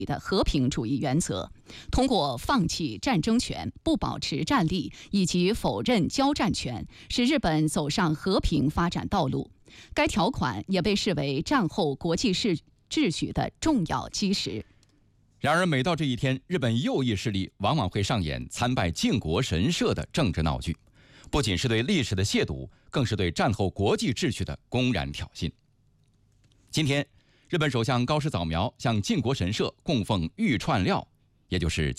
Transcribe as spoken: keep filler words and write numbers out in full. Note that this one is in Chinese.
的和平主义原则，通过放弃战争权、不保持战力以及否认交战权，使日本走上和平发展道路。该条款也被视为战后国际秩序的重要基石。 然而，每到这一天，日本右翼势力往往会上演参拜靖国神社的政治闹剧，不仅是对历史的亵渎，更是对战后国际秩序的公然挑衅。今天，日本首相高市早苗向靖国神社供奉玉串料，也就是